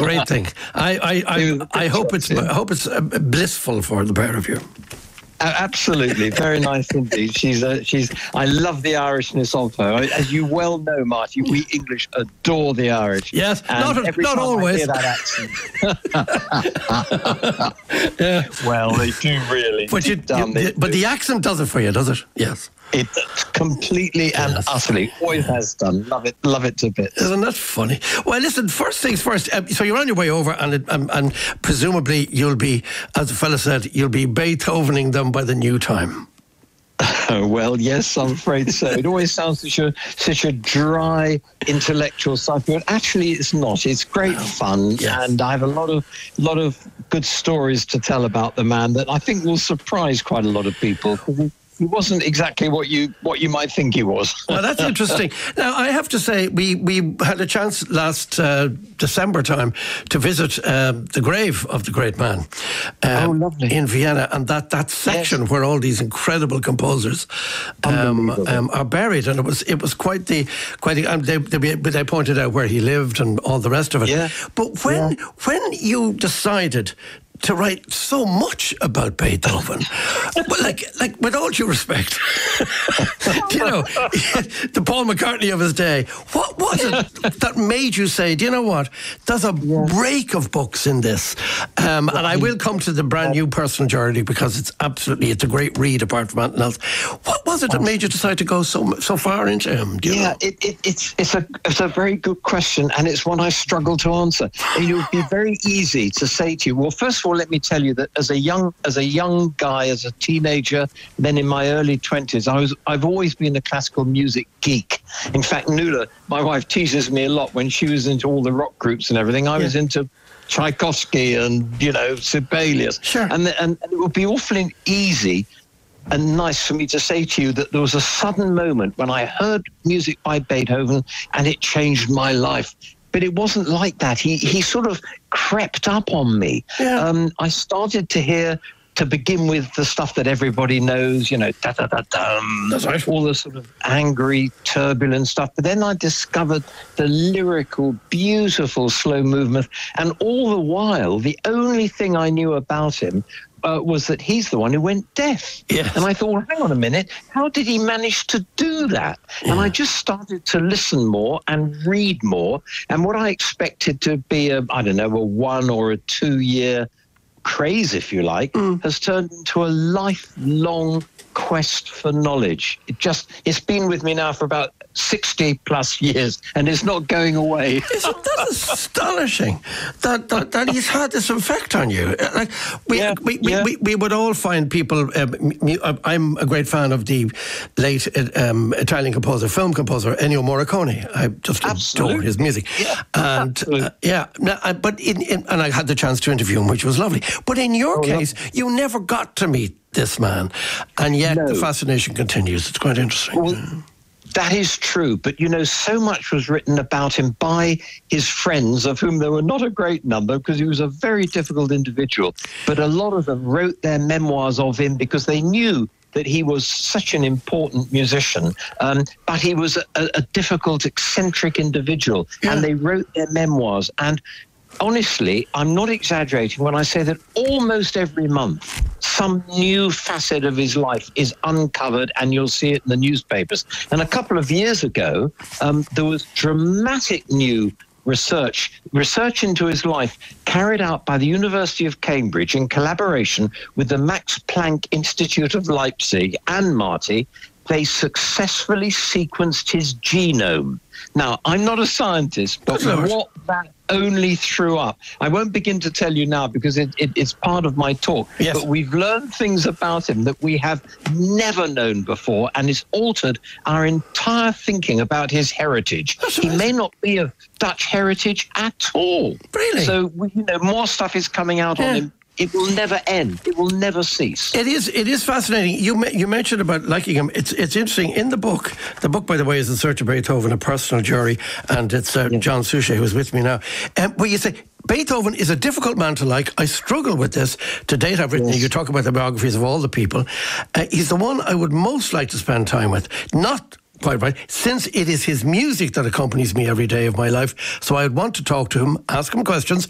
great thing. I hope it's blissful for the pair of you. Absolutely, very nice indeed. She's. I love the Irishness of her. As you well know, Marty, we English adore the Irish. Yes, and not always. I hear that accent. Yeah. Well, they do really. But the accent does it for you, does it? Yes. It completely and utterly always has done. Love it to bits. Isn't that funny? Well, listen. First things first. So you're on your way over, and presumably you'll be, as the fella said, you'll be Beethovening them by the new time. Well, yes, I'm afraid so. It always sounds such a dry intellectual stuff, but actually it's not. It's great fun, and I have a lot of good stories to tell about the man that I think will surprise quite a lot of people. He wasn't exactly what you might think he was. Well, that's interesting. Now, I have to say, we had a chance last December time to visit the grave of the great man lovely. In Vienna, and that section where all these incredible composers are buried, and it was quite the and they pointed out where he lived and all the rest of it. Yeah. But when you decided to write so much about Beethoven, like with all due respect, the Paul McCartney of his day, what was it that made you say, do you know what, there's a break of books in this, and I will come to the brand new personal journey because it's a great read apart from anything else. What was it that made you decide to go so far into him? It's a very good question, and it's one I struggle to answer. It would be very easy to say to you, well, first of all, let me tell you that as a young guy, as a teenager, then in my early 20s, I've always been a classical music geek. In fact, Nuala, my wife, teases me a lot when she was into all the rock groups and everything. I was into Tchaikovsky and Sibelius. Sure. And it would be awfully easy and nice for me to say to you that there was a sudden moment when I heard music by Beethoven and it changed my life. But it wasn't like that. He sort of crept up on me. Yeah. I started to hear, to begin with, the stuff that everybody knows, da-da-da-dum, that's right. All the sort of angry, turbulent stuff. But then I discovered the lyrical, beautiful, slow movement. And all the while, the only thing I knew about him was that he's the one who went deaf. Yes. And I thought, well, hang on a minute, how did he manage to do that? Yeah. And I just started to listen more and read more. And what I expected to be a 1 or a 2 year craze, if you like, has turned into a lifelong quest for knowledge. It's been with me now for about 60 plus years, and it's not going away. Isn't that astonishing that he's had this effect on you? Like we would all find people. I'm a great fan of the late Italian composer, film composer Ennio Morricone. I just adore his music. Yeah, and but and I had the chance to interview him, which was lovely. But in your case, you never got to meet this man, and yet the fascination continues. It's quite interesting. Well, that is true, but so much was written about him by his friends, of whom there were not a great number, because he was a very difficult individual. But a lot of them wrote their memoirs of him because they knew that he was such an important musician, but he was a difficult, eccentric individual, and they wrote their memoirs. And honestly, I'm not exaggerating when I say that almost every month, some new facet of his life is uncovered, and you'll see it in the newspapers. And a couple of years ago, there was dramatic new research into his life carried out by the University of Cambridge in collaboration with the Max Planck Institute of Leipzig and Marty. They successfully sequenced his genome. Now, I'm not a scientist, but what that only threw up, I won't begin to tell you now because it's part of my talk, but we've learned things about him that we have never known before, and it's altered our entire thinking about his heritage. He may not be of Dutch heritage at all. Really? So, more stuff is coming out on him. It will never end. It will never cease. It is fascinating. You mentioned about liking him. It's interesting. In the book, by the way, is In Search of Beethoven, a personal journey, and it's John Suchet who's with me now. Where you say, Beethoven is a difficult man to like. I struggle with this. To date, I've written, you talk about the biographies of all the people. He's the one I would most like to spend time with. Not quite right, since it is his music that accompanies me every day of my life. So I would want to talk to him, ask him questions,